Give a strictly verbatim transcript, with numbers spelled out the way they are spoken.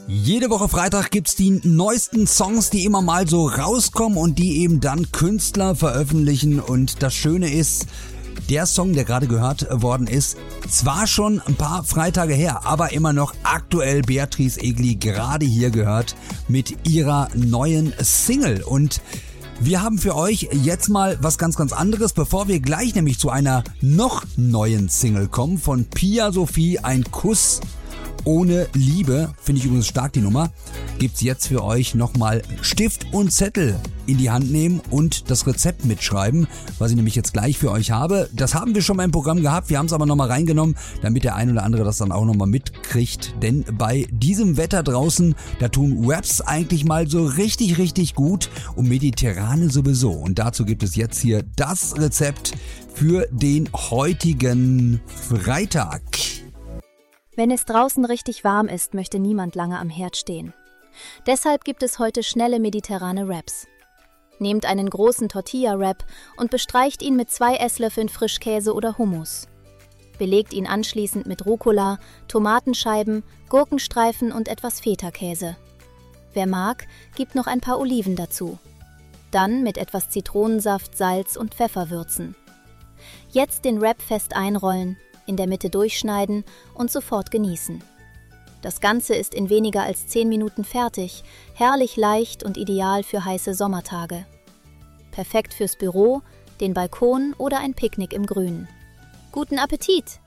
Jede Woche Freitag gibt's die neuesten Songs, die immer mal so rauskommen und die eben dann Künstler veröffentlichen. Und das Schöne ist, der Song, der gerade gehört worden ist, zwar schon ein paar Freitage her, aber immer noch aktuell. Beatrice Egli gerade hier gehört mit ihrer neuen Single. Und wir haben für euch jetzt mal was ganz, ganz anderes, bevor wir gleich nämlich zu einer noch neuen Single kommen von Pia Sophie, Ein Kuss ohne Liebe, finde ich übrigens stark die Nummer, gibt's jetzt für euch nochmal Stift und Zettel in die Hand nehmen und das Rezept mitschreiben, was ich nämlich jetzt gleich für euch habe. Das haben wir schon mal im Programm gehabt, wir haben es aber nochmal reingenommen, damit der ein oder andere das dann auch nochmal mitkriegt, denn bei diesem Wetter draußen, da tun Wraps eigentlich mal so richtig, richtig gut und mediterrane sowieso. Und dazu gibt es jetzt hier das Rezept für den heutigen Freitag. Wenn es draußen richtig warm ist, möchte niemand lange am Herd stehen. Deshalb gibt es heute schnelle mediterrane Wraps. Nehmt einen großen Tortilla-Wrap und bestreicht ihn mit zwei Esslöffeln Frischkäse oder Hummus. Belegt ihn anschließend mit Rucola, Tomatenscheiben, Gurkenstreifen und etwas Feta-Käse. Wer mag, gibt noch ein paar Oliven dazu. Dann mit etwas Zitronensaft, Salz und Pfeffer würzen. Jetzt den Wrap fest einrollen, in der Mitte durchschneiden und sofort genießen. Das Ganze ist in weniger als zehn Minuten fertig, herrlich leicht und ideal für heiße Sommertage. Perfekt fürs Büro, den Balkon oder ein Picknick im Grünen. Guten Appetit!